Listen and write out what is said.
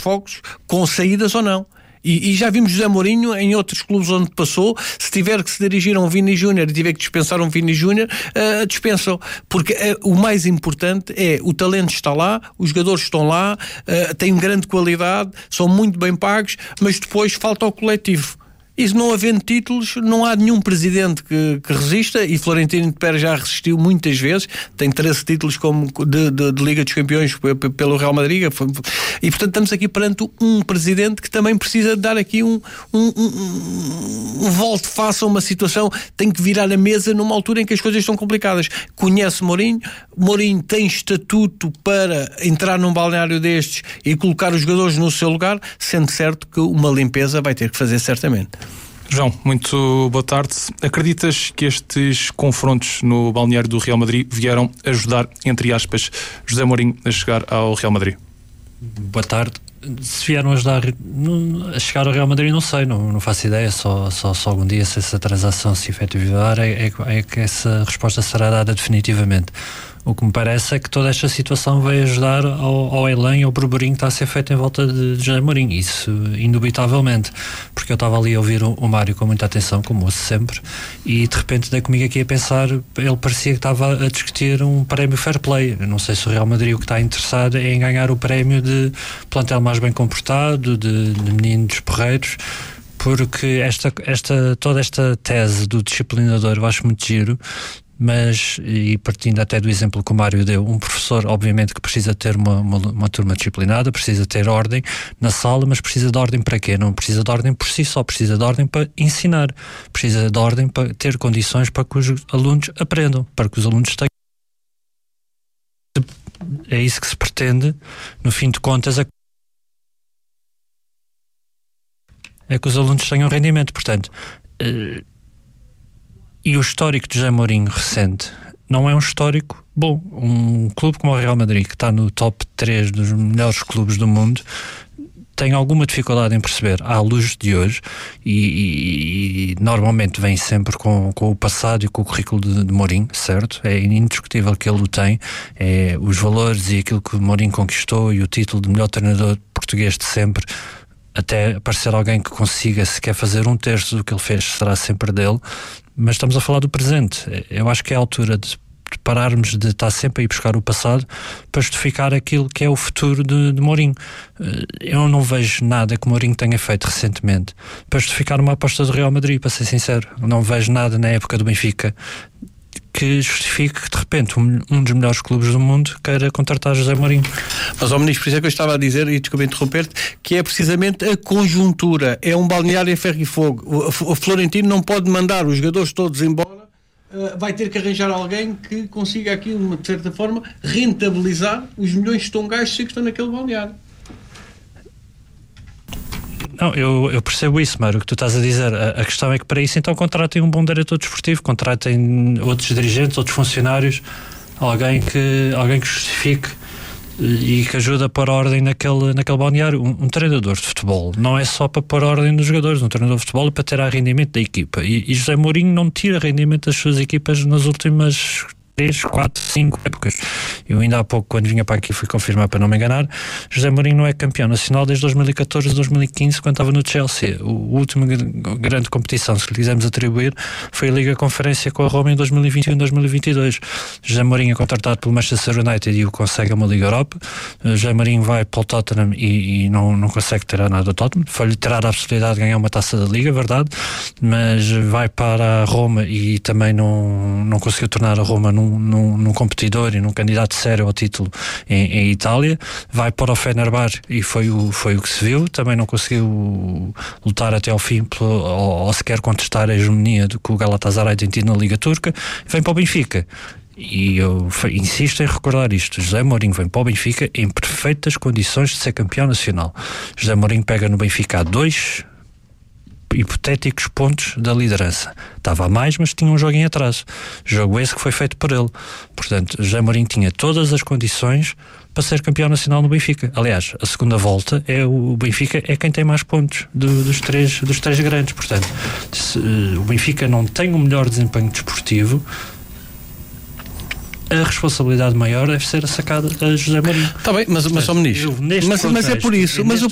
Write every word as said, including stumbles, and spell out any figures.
desfogos com saídas ou não. E, e já vimos José Mourinho em outros clubes onde passou, se tiver que se dirigir a um Vini Júnior e tiver que dispensar um Vini Júnior, uh, dispensam. Porque uh, o mais importante é o talento está lá, os jogadores estão lá, uh, têm grande qualidade, são muito bem pagos, mas depois falta o coletivo. E se não havendo títulos, não há nenhum presidente que, que resista, e Florentino Pérez já resistiu muitas vezes, tem treze títulos como de, de, de Liga dos Campeões pelo Real Madrid, e portanto estamos aqui perante um presidente que também precisa dar aqui um, um, um, um volte-face a uma situação, tem que virar a mesa numa altura em que as coisas estão complicadas. Conhece Mourinho, Mourinho tem estatuto para entrar num balneário destes e colocar os jogadores no seu lugar, sendo certo que uma limpeza vai ter que fazer certamente. João, muito boa tarde. Acreditas que estes confrontos no balneário do Real Madrid vieram ajudar, entre aspas, José Mourinho a chegar ao Real Madrid? Boa tarde. Se vieram ajudar a chegar ao Real Madrid, não sei, não, não faço ideia, só, só, só algum dia, se essa transação se efetivar, é, é, é que essa resposta será dada definitivamente. O que me parece é que toda esta situação vai ajudar ao, ao elan e ao burburinho que está a ser feito em volta de, de José Mourinho, isso indubitavelmente, porque eu estava ali a ouvir o, o Mário com muita atenção, como ouço sempre, e de repente dei comigo aqui a pensar, ele parecia que estava a discutir um prémio fair play. Eu não sei se o Real Madrid o que está interessado é em ganhar o prémio de plantel mais bem comportado, de, de menino dos porreiros, porque esta, esta, toda esta tese do disciplinador eu acho muito giro. Mas, e partindo até do exemplo que o Mário deu, um professor obviamente que precisa ter uma, uma, uma turma disciplinada, precisa ter ordem na sala, mas precisa de ordem para quê? Não precisa de ordem por si só, precisa de ordem para ensinar, precisa de ordem para ter condições para que os alunos aprendam, para que os alunos tenham. É isso que se pretende, no fim de contas, é é que os alunos tenham rendimento. Portanto, uh, e o histórico de José Mourinho recente não é um histórico bom. Um clube como o Real Madrid, que está no top três dos melhores clubes do mundo, tem alguma dificuldade em perceber, à luz de hoje, e, e, e normalmente vem sempre com, com o passado e com o currículo de, de Mourinho, certo? É indiscutível que ele o tem, é, os valores e aquilo que Mourinho conquistou e o título de melhor treinador português de sempre, até aparecer alguém que consiga sequer fazer um terço do que ele fez, será sempre dele. Mas estamos a falar do presente. Eu acho que é a altura de pararmos de estar sempre a ir buscar o passado para justificar aquilo que é o futuro de, de Mourinho. Eu não vejo nada que Mourinho tenha feito recentemente para justificar uma aposta do Real Madrid, para ser sincero. Não vejo nada na época do Benfica que justifique que de repente um, um dos melhores clubes do mundo queira contratar José Mourinho. Mas, ó Ministro, por isso é que eu estava a dizer, e desculpa interromper-te, que é precisamente a conjuntura, é um balneário a ferro e fogo. O, o Florentino não pode mandar os jogadores todos embora, uh, vai ter que arranjar alguém que consiga aqui, de certa forma, rentabilizar os milhões que estão gastos e que estão naquele balneário. Não, eu, eu percebo isso, Mário, o que tu estás a dizer. A, a questão é que para isso então contratem um bom diretor desportivo, contratem outros dirigentes, outros funcionários, alguém que, alguém que justifique e que ajude a pôr ordem naquele, naquele balneário. Um, um treinador de futebol não é só para pôr ordem nos jogadores, um treinador de futebol é para tirar rendimento da equipa, e, e José Mourinho não tira rendimento das suas equipas nas últimas três, quatro, cinco épocas. Eu ainda há pouco, quando vinha para aqui, fui confirmar para não me enganar, José Mourinho não é campeão nacional desde dois mil e catorze, dois mil e quinze, quando estava no Chelsea. O último grande competição, se lhe quisermos atribuir, foi a Liga Conferência com a Roma em dois mil e vinte e um, dois mil e vinte e dois. José Mourinho é contratado pelo Manchester United e o consegue uma Liga Europa. José Mourinho vai para o Tottenham e, e não, não consegue tirar nada do Tottenham. Foi-lhe tirar a possibilidade de ganhar uma taça da Liga, verdade, mas vai para a Roma e também não, não conseguiu tornar a Roma num, num, num competidor e num candidato sério ao título em, em Itália. Vai para o Fenerbahçe e foi o, foi o que se viu. Também não conseguiu lutar até ao fim pelo, ou, ou sequer contestar a hegemonia do que o Galatasaray tem tido na Liga Turca. Vem para o Benfica. E eu insisto em recordar isto: José Mourinho vem para o Benfica em perfeitas condições de ser campeão nacional. José Mourinho pega no Benfica a dois hipotéticos pontos da liderança. Estava a mais, mas tinha um jogo em atraso. Jogo esse que foi feito por ele. Portanto, José Mourinho tinha todas as condições para ser campeão nacional no Benfica. Aliás, a segunda volta é o Benfica é quem tem mais pontos do, dos, três, dos três grandes. Portanto, se uh, o Benfica não tem o melhor desempenho desportivo, a responsabilidade maior deve ser sacada a José Mourinho. Está bem, mas, mas só Ministro, mas, mas é por isso, mas o